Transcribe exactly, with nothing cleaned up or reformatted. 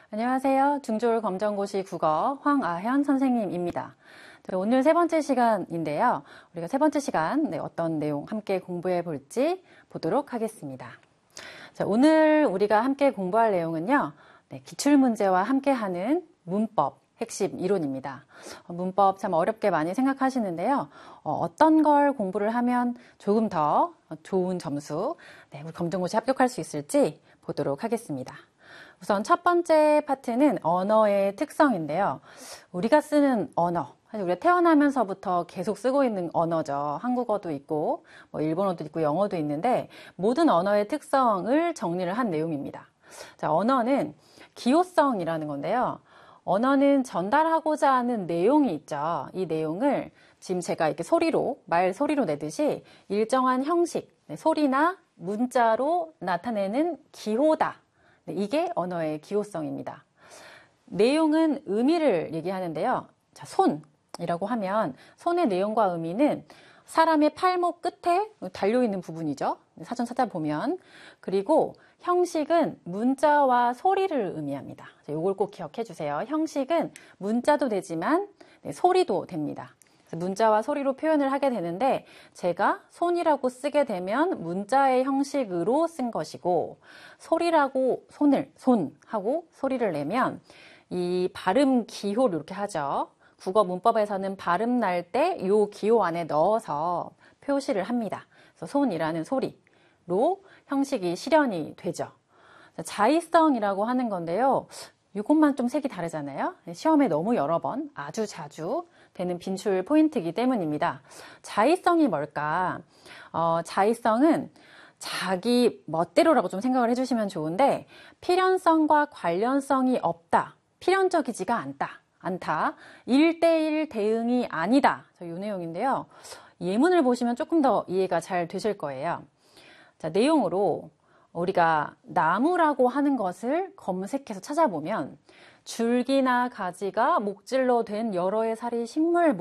안녕하세요. 중졸 검정고시 국어 황아현 선생님입니다. 오늘 세 번째 시간인데요. 우리가 세 번째 시간 네, 어떤 내용 함께 공부해 볼지 보도록 하겠습니다. 자, 오늘 우리가 함께 공부할 내용은요. 네, 기출문제와 함께하는 문법 핵심 이론입니다. 어, 문법 참 어렵게 많이 생각하시는데요. 어, 어떤 걸 공부를 하면 조금 더 좋은 점수, 네, 우리 검정고시 합격할 수 있을지 보도록 하겠습니다. 우선 첫 번째 파트는 언어의 특성인데요. 우리가 쓰는 언어, 사실 우리가 태어나면서부터 계속 쓰고 있는 언어죠. 한국어도 있고, 뭐 일본어도 있고, 영어도 있는데 모든 언어의 특성을 정리를 한 내용입니다. 자, 언어는 기호성이라는 건데요. 언어는 전달하고자 하는 내용이 있죠. 이 내용을 지금 제가 이렇게 소리로, 말 소리로 내듯이 일정한 형식, 소리나 문자로 나타내는 기호다. 이게 언어의 기호성입니다. 내용은 의미를 얘기하는데요. 자, 손이라고 하면 손의 내용과 의미는 사람의 팔목 끝에 달려있는 부분이죠. 사전 찾아보면. 그리고 형식은 문자와 소리를 의미합니다. 이걸 꼭 기억해 주세요. 형식은 문자도 되지만 네, 소리도 됩니다. 문자와 소리로 표현을 하게 되는데 제가 손이라고 쓰게 되면 문자의 형식으로 쓴 것이고 소리라고 손을 손하고 소리를 내면 이 발음 기호를 이렇게 하죠. 국어 문법에서는 발음 날 때 이 기호 안에 넣어서 표시를 합니다. 그래서 손이라는 소리로 형식이 실현이 되죠. 자의성이라고 하는 건데요. 이것만 좀 색이 다르잖아요. 시험에 너무 여러 번 아주 자주 되는 빈출 포인트이기 때문입니다. 자의성이 뭘까? 어, 자의성은 자기 멋대로라고 좀 생각을 해주시면 좋은데 필연성과 관련성이 없다. 필연적이지가 않다. 않다. 일대일 대응이 아니다. 이 내용인데요. 예문을 보시면 조금 더 이해가 잘 되실 거예요. 자, 내용으로 우리가 나무라고 하는 것을 검색해서 찾아보면 줄기나 가지가 목질로 된 여러 해 살이 식물